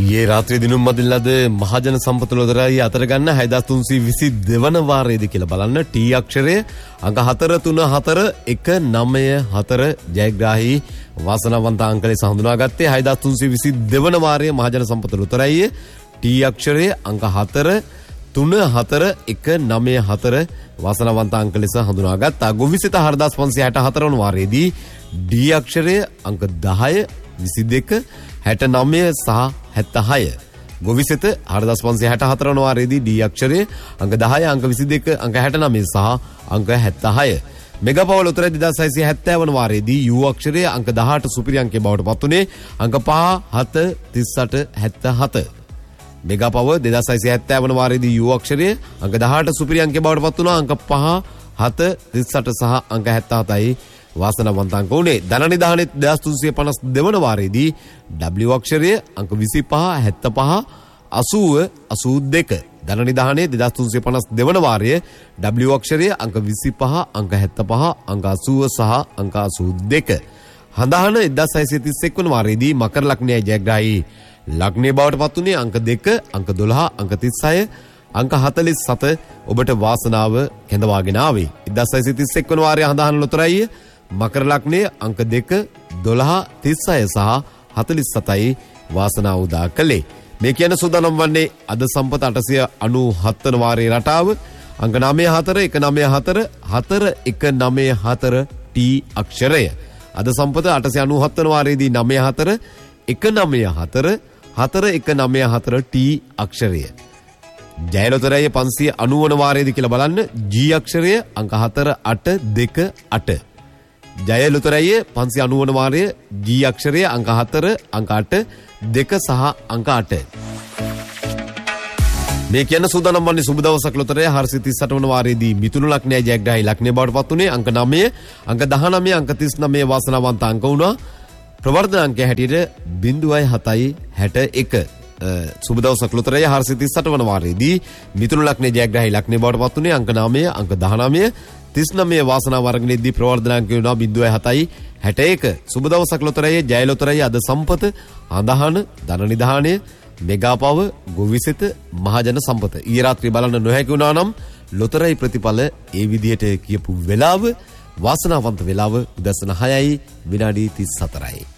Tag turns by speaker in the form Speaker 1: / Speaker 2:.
Speaker 1: ඊයේ රාත්‍රියේ දිනුම් මදිල්ලද මහජන සම්පත ලොතරැයි අතර ගන්න 6322 වන වාරයේදී කියලා බලන්න T අක්ෂරය අංක 434194 ජයග්‍රාහී වාසනාවන්ත අංක ලෙස හඳුනාගත්තේ 6322 වන වාරයේ මහජන සම්පත ලොතරැයි T අක්ෂරය අංක 434194 වාසනාවන්ත අංක ලෙස හඳුනාගත්තා. ගොවිසිත 4564 වන වාරයේදී D අක්ෂරය අංක 10 22 69 සහ 76 ගොවිසිත 4564 වන වාරයේදී D අක්ෂරය අංක 10 අංක 22 අංක 69 සහ අංක 76 මෙගාපවල උතර 2670 වන වාරයේදී U අක්ෂරය අංක 18 සුපිරි අංකයේ බවට පත් වුණේ අංක 5 7 38 77 මෙගාපව 2670 වන වාරයේදී U අක්ෂරය අංක 18 සුපිරි අංකයේ බවට පත් වුණා අංක 5 7 38 සහ අංක 77යි වාසනාවන්ත අංක උනේ. ධන නිධානයේ 2352 වන වාරයේදී W අක්ෂරය අංක 25 75 80 82 ධන නිධානයේ 2352 වන වාරයේ W අක්ෂරය අංක 25 අංක 75 අංක 80 සහ අංක 82 හඳහන 1631 වන වාරයේදී මකර ලග්නයේ ජයග්‍රාහී ලග්නයේ බවට පත් වුණේ අංක 2 අංක 12 අංක 36 අංක 47 ඔබට වාසනාව කැඳවාගෙන ආවේ. 1631 වන වාරයේ හඳහන ලොතරැයි මකර ලග්නයේ අංක 2 12 36 සහ 47යි වාසනාව උදා කළේ. මේ කියන සූදානම් වන්නේ අද සම්පත 897 වන වාරයේ රටාව අංක 94 194 4194 T අක්ෂරය. අද සම්පත 897 වන වාරයේදී 94 194 4194 T අක්ෂරය. ජය ලොතරැයි 590 වන වාරයේදී කියලා බලන්න G අක්ෂරය අංක 4828 ජය ලොතරැයි 590 වන වාරයේ G අක්ෂරය අංක 4 අංක 8 2 සහ අංක 8 මේ කියන සූදානම් වන්නේ සුබ දවසක් ලොතරැයි 438 වන වාරයේදී මිථුන ලග්නයේ ජයග්‍රාහී ලග්නයේ බවට පත් වුණේ අංක 9 අංක 19 අංක 39 වාසනාවන්ත අංක වුණා. ප්‍රවර්ධන අංකය හැටියට 0.761 සුබ දවසක් ලොතරැයි 438 වන වාරයේදී මිථුන ලග්නයේ ජයග්‍රාහී ලග්නයේ බවට පත් වුණේ අංක 9 අංක 19 39 වාසනාව වර්ගණයේදී ප්‍රවර්ධනාංකය වුණා 0.761 සුබ දවසක් ලොතරැයි ජය ලොතරැයි අද සම්පත අඳහන ධන නිධානය මෙගාපව ගොවිසිත මහජන සම්පත ඊයේ රාත්‍රියේ බලන්න නොහැකි වුණා නම් ලොතරැයි ප්‍රතිඵල ඒ විදිහට කියපු වෙලාව වාසනාවන්ත වෙලාව උදැසන 6යි විනාඩි 34යි